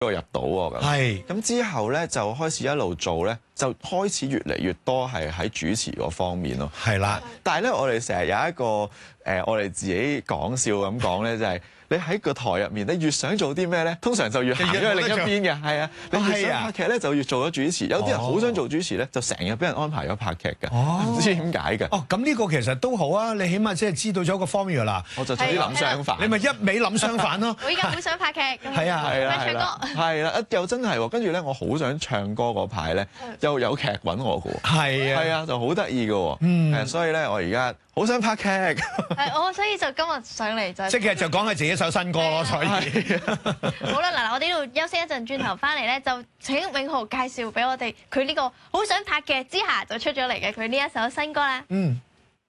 我入到喎咁。 係咁之後咧就開始一路做咧，就開始越嚟越多係喺主持嗰方面咯。 係啦， 但係咧，我哋成日有一個我哋自己講笑咁講咧，就係、你喺個台入面，你越想做啲咩咧，通常就越行咗去另一邊嘅，係啊。你越想拍劇咧，就越做咗主持。有啲人好想做主持咧，就成日俾人安排咗拍劇㗎，唔知點解嘅。 哦，咁呢個其實都好啊，你起碼即係知道咗個 formula。 我就同你諗相反， 你咪一味諗相反咯。 我依家好想拍劇， 係啊係啦唱歌， 係啦，又真係喎。跟住咧，我好想唱歌嗰排咧，又有劇揾我嘅喎。 係啊， 係啊，就好得意嘅喎。所以咧，我而家好想拍劇。 我所以就今日上嚟就即係就講下自己首新歌咯，所以好啦，嗱，我哋呢度休息一陣，轉頭翻嚟咧就請永豪介紹俾我哋佢呢個好想拍劇之下就出咗嚟嘅佢呢一首新歌啦。